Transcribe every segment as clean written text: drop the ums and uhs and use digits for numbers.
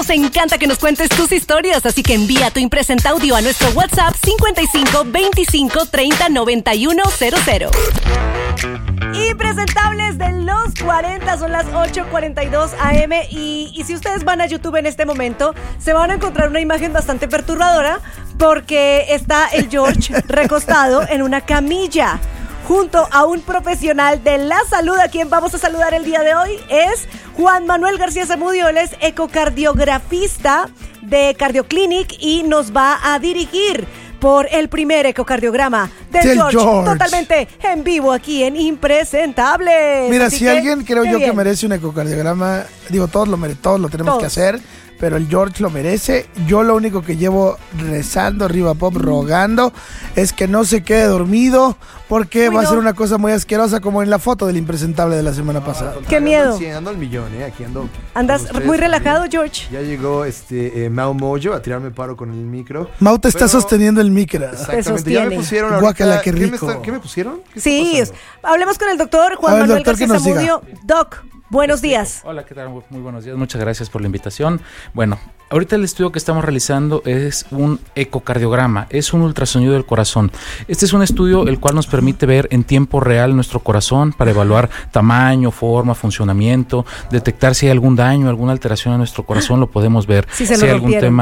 Nos encanta que nos cuentes tus historias, así que envía tu impresenta audio a nuestro WhatsApp 55 25 30 91 00. Impresentables de los 40, son las 8:42 AM y si ustedes van a YouTube en este momento, se van a encontrar una imagen bastante perturbadora porque está el George recostado en una camilla junto a un profesional de la salud. A quien vamos a saludar el día de hoy es Juan Manuel García Zamudio. Él es ecocardiografista de Cardioclinic y nos va a dirigir por el primer ecocardiograma del George, totalmente en vivo aquí en Impresentables. Mira, si alguien creo yo que merece un ecocardiograma, digo, todos lo tenemos que hacer, pero el George lo merece. Yo lo único que llevo rezando, arriba pop, rogando, es que no se quede dormido, porque va a ser una cosa muy asquerosa, como en la foto del impresentable de la semana pasada. ¡Qué miedo! Sí, ando al millón, aquí ando. Andas muy relajado, George. Ya llegó Mau Mojo a tirarme paro con el micro. Mau te está sosteniendo el micro. Exactamente, ya me pusieron ahorita. Guácala, qué rico. ¿Qué me pusieron? Sí, hablemos con el doctor Juan Manuel García Zamudio. Doc, buenos días. Hola, ¿qué tal? Muy buenos días. Muchas gracias por la invitación. Bueno, ahorita el estudio que estamos realizando es un ecocardiograma, es un ultrasonido del corazón. Este es un estudio el cual nos permite ver en tiempo real nuestro corazón para evaluar tamaño, forma, funcionamiento, detectar si hay algún daño, alguna alteración en nuestro corazón, lo podemos ver. Si hay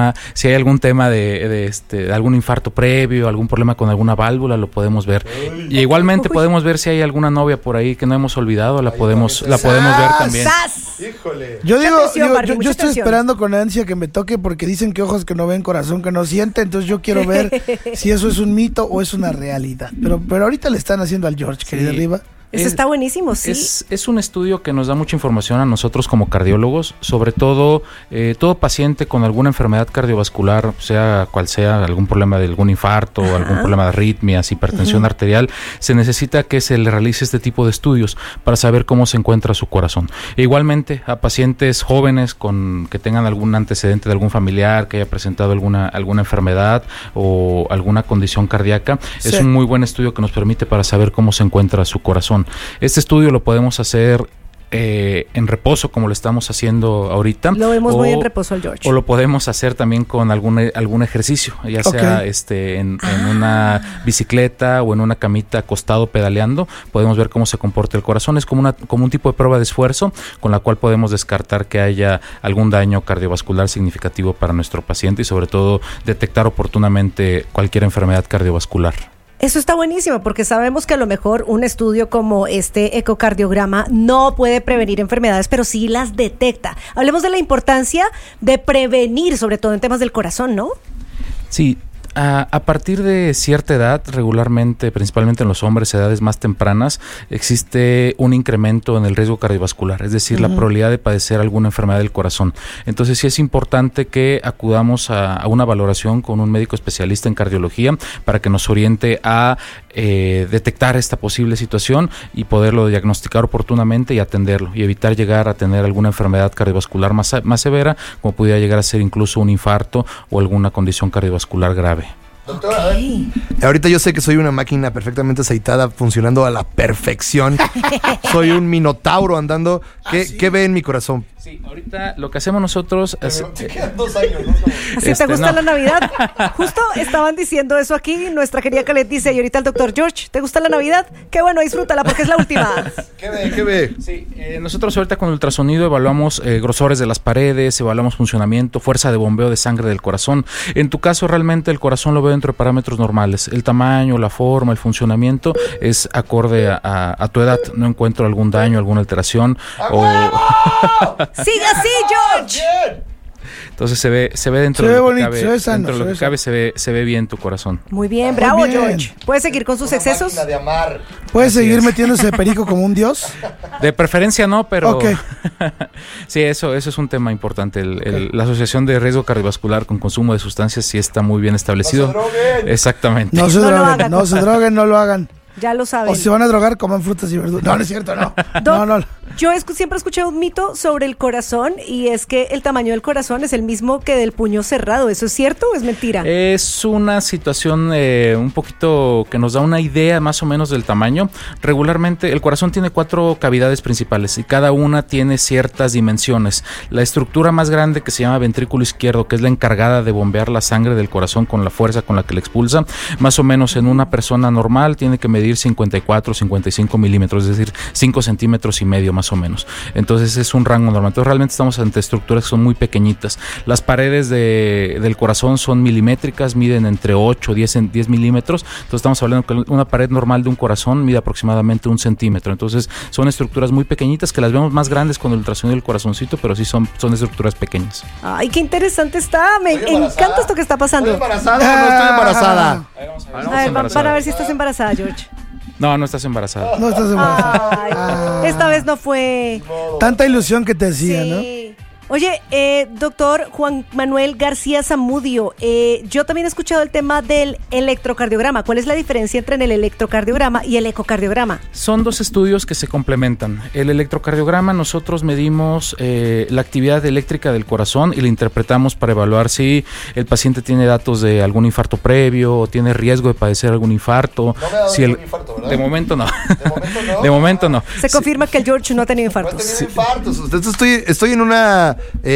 algún tema de algún infarto previo, algún problema con alguna válvula, lo podemos ver. Y igualmente podemos ver si hay alguna novia por ahí que no hemos olvidado, la podemos ver también. Híjole. Yo estoy esperando con ansia que me toque, porque dicen que ojos que no ven, corazón que no siente. Entonces yo quiero ver si eso es un mito o es una realidad. Pero ahorita le están haciendo al George, querida Riva. Eso está buenísimo, sí. Es un estudio que nos da mucha información a nosotros como cardiólogos, sobre todo todo paciente con alguna enfermedad cardiovascular, sea cual sea, algún problema de algún infarto, algún problema de arritmias, hipertensión arterial, se necesita que se le realice este tipo de estudios para saber cómo se encuentra su corazón. E igualmente a pacientes jóvenes que tengan algún antecedente de algún familiar que haya presentado alguna enfermedad o alguna condición cardíaca, es un muy buen estudio que nos permite para saber cómo se encuentra su corazón. Este estudio lo podemos hacer en reposo, como lo estamos haciendo ahorita. Lo vemos muy en reposo al George. O lo podemos hacer también con algún ejercicio, ya sea en una bicicleta o en una camita acostado pedaleando. Podemos ver cómo se comporta el corazón. Es como un tipo de prueba de esfuerzo con la cual podemos descartar que haya algún daño cardiovascular significativo para nuestro paciente y sobre todo detectar oportunamente cualquier enfermedad cardiovascular. Eso está buenísimo, porque sabemos que a lo mejor un estudio como este ecocardiograma no puede prevenir enfermedades, pero sí las detecta. Hablemos de la importancia de prevenir, sobre todo en temas del corazón, ¿no? Sí. A partir de cierta edad, regularmente, principalmente en los hombres, edades más tempranas, existe un incremento en el riesgo cardiovascular, es decir, la probabilidad de padecer alguna enfermedad del corazón. Entonces sí es importante que acudamos a una valoración con un médico especialista en cardiología para que nos oriente a detectar esta posible situación y poderlo diagnosticar oportunamente y atenderlo, y evitar llegar a tener alguna enfermedad cardiovascular más severa, como pudiera llegar a ser incluso un infarto o alguna condición cardiovascular grave. Doctora, ahorita yo sé que soy una máquina perfectamente aceitada, funcionando a la perfección. Soy un minotauro andando. ¿Qué ve en mi corazón? Sí, ahorita lo que hacemos nosotros... te quedan 2 años, ¿no? Si te gusta la Navidad. Justo estaban diciendo eso aquí. Nuestra querida Calet dice, y ahorita el doctor George, ¿te gusta la Navidad? Qué bueno, disfrútala porque es la última. ¿Qué ve? Sí, nosotros ahorita con ultrasonido evaluamos grosores de las paredes, evaluamos funcionamiento, fuerza de bombeo de sangre del corazón. En tu caso, realmente el corazón lo veo dentro de parámetros normales. El tamaño, la forma, el funcionamiento es acorde a tu edad. No encuentro algún daño, alguna alteración. ¡Sigue así, George! Entonces se ve dentro se de ve lo bonito, que cabe, se ve sano, dentro de lo que cabe se ve bien tu corazón. Muy bien, bravo, bien. George. ¿Puedes seguir con sus excesos? De amar. ¿Puedes seguir metiéndose perico como un dios? De preferencia no, pero Ok. sí, eso es un tema importante. La asociación de riesgo cardiovascular con consumo de sustancias sí está muy bien establecido. No se droguen. Exactamente. No se No lo droguen, hagan, no se droguen, no lo hagan. Ya lo saben. O si van a drogar, coman frutas y verduras. No es cierto, no. No. Yo siempre he escuchado un mito sobre el corazón y es que el tamaño del corazón es el mismo que del puño cerrado. ¿Eso es cierto o es mentira? Es una situación un poquito que nos da una idea más o menos del tamaño. Regularmente el corazón tiene 4 cavidades principales y cada una tiene ciertas dimensiones. La estructura más grande, que se llama ventrículo izquierdo, que es la encargada de bombear la sangre del corazón con la fuerza con la que le expulsa, más o menos en una persona normal tiene que medir 54 o 55 milímetros, es decir, 5 centímetros y medio más o menos. Entonces es un rango normal. Entonces realmente estamos ante estructuras que son muy pequeñitas. Las paredes del corazón son milimétricas, miden entre 8 y 10 milímetros. Entonces estamos hablando que una pared normal de un corazón mide aproximadamente 1 centímetro. Entonces son estructuras muy pequeñitas que las vemos más grandes con el ultrasonido del corazoncito, pero sí son estructuras pequeñas. Ay, qué interesante está. Me encanta esto que está pasando. ¿Estoy embarazada o no estoy embarazada? Para ver si estás embarazada, George. No estás embarazada. No estás embarazada. Esta vez no fue. Tanta ilusión que te hacía, Sí. ¿no? Oye, doctor Juan Manuel García Zamudio, yo también he escuchado el tema del electrocardiograma. ¿Cuál es la diferencia entre el electrocardiograma y el ecocardiograma? Son 2 estudios que se complementan. El electrocardiograma, nosotros medimos la actividad eléctrica del corazón y la interpretamos para evaluar si el paciente tiene datos de algún infarto previo o tiene riesgo de padecer algún infarto. No me ha dado ningún infarto, ¿verdad? De momento no. ¿De momento no? De momento no. Se confirma que el George no ha tenido infartos. No he tenido infartos. Estoy en una...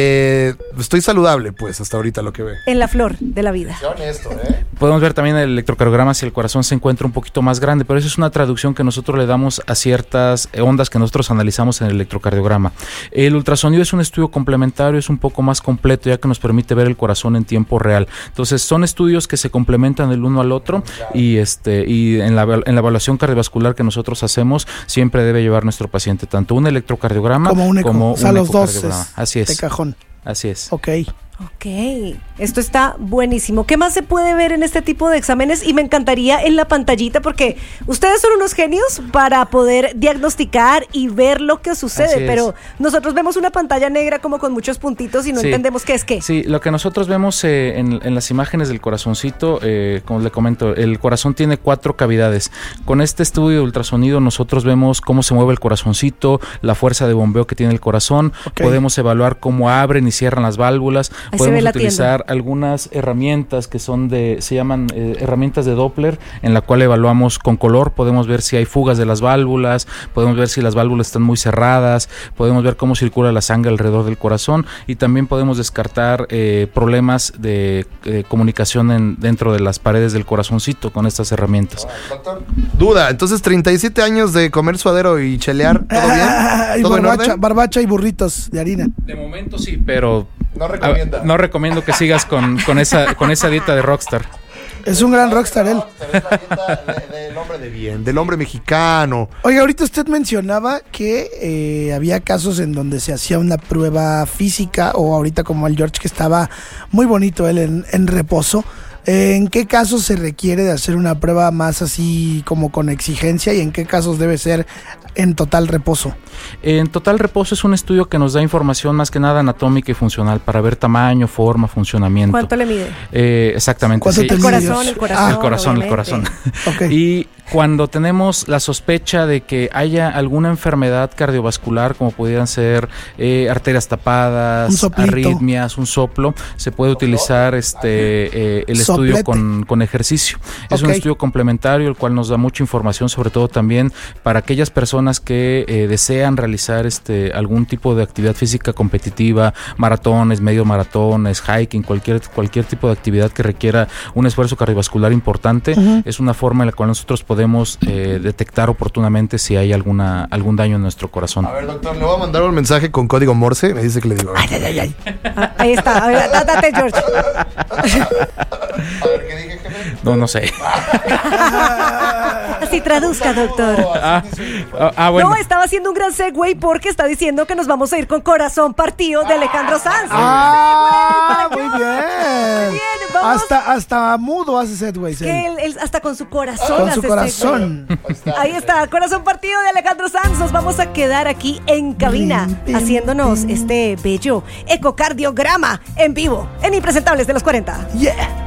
estoy saludable, pues, hasta ahorita lo que ve. En la flor de la vida. Qué honesto, Podemos ver también el electrocardiograma si el corazón se encuentra un poquito más grande, pero eso es una traducción que nosotros le damos a ciertas ondas que nosotros analizamos en el electrocardiograma. El ultrasonido es un estudio complementario, es un poco más completo, ya que nos permite ver el corazón en tiempo real. Entonces son estudios que se complementan el uno al otro y en la evaluación cardiovascular que nosotros hacemos siempre debe llevar nuestro paciente tanto un electrocardiograma como un ecocardiograma. Así es. De cajón. Así es. Ok. Ok, esto está buenísimo. ¿Qué más se puede ver en este tipo de exámenes? Y me encantaría en la pantallita, porque ustedes son unos genios para poder diagnosticar y ver lo que sucede, pero nosotros vemos una pantalla negra como con muchos puntitos y no entendemos qué es qué. Sí, lo que nosotros vemos en las imágenes del corazoncito, como le comento, el corazón tiene 4 cavidades. Con este estudio de ultrasonido nosotros vemos cómo se mueve el corazoncito, la fuerza de bombeo que tiene el corazón, podemos evaluar cómo abren y cierran las válvulas. Ahí podemos utilizar algunas herramientas que se llaman herramientas de Doppler, en la cual evaluamos con color, podemos ver si hay fugas de las válvulas, podemos ver si las válvulas están muy cerradas, podemos ver cómo circula la sangre alrededor del corazón y también podemos descartar problemas de comunicación dentro de las paredes del corazoncito con estas herramientas. Doctor, duda, entonces 37 años de comer suadero y chelear, ¿todo bien? ¿Todo barbacha y burritos de harina? De momento sí, pero no recomiendo que sigas con esa dieta de rockstar. Es un gran rockstar él. Es la dieta del hombre de bien, del hombre mexicano. Oiga, ahorita usted mencionaba que había casos en donde se hacía una prueba física, o ahorita como el George, que estaba muy bonito él en reposo. ¿En qué casos se requiere de hacer una prueba más así como con exigencia y en qué casos debe ser en total reposo? En total reposo es un estudio que nos da información más que nada anatómica y funcional para ver tamaño, forma, funcionamiento. ¿Cuánto le mide? Exactamente. ¿Cuánto te mide? El corazón. Okay. Y cuando tenemos la sospecha de que haya alguna enfermedad cardiovascular, como pudieran ser arterias tapadas, arritmias, un soplo, se puede utilizar el estudio con ejercicio. Es un estudio complementario, el cual nos da mucha información, sobre todo también para aquellas personas que desean realizar algún tipo de actividad física competitiva, maratones, medio maratones, hiking, cualquier tipo de actividad que requiera un esfuerzo cardiovascular importante. Es una forma en la cual nosotros podemos detectar oportunamente si hay algún daño en nuestro corazón. A ver, doctor, le voy a mandar un mensaje con código Morse. Me dice que le digo. Ay. Ahí está. A ver, date, George. A ver, ¿qué dije, jefe? No sé. Así traduzca, doctor. Bueno. No, estaba haciendo un gran segue porque está diciendo que nos vamos a ir con Corazón Partido de Alejandro Sanz. Muy bien. Muy bien, vamos. Hasta mudo hace segue. Que él hasta con su corazón. Con su corazón. Ahí está, Corazón Partido de Alejandro Sanz. Nos vamos a quedar aquí en cabina haciéndonos este bello ecocardiograma en vivo en Impresentables de los 40. Yeah.